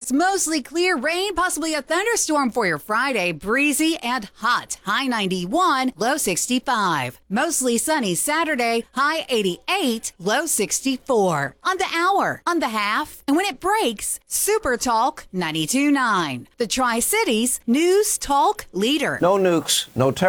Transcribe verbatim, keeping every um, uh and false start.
It's mostly clear, rain, possibly a thunderstorm for your Friday. Breezy and hot. High ninety-one, low sixty-five. Mostly sunny Saturday. High eighty-eight, low sixty-four. On the hour, on the half, and when it breaks, Super Talk ninety-two point nine. The Tri-Cities News Talk Leader. No nukes, no terror.